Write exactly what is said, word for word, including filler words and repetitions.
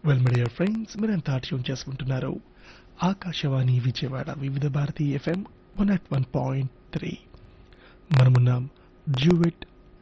well my dear friends మీరంతా tune చేసుకుంటున్నారు ఆకాశవాణి విజయవాడ వివిధ Bharati FM one at one point three మనమున్నాం డ్యూయెట్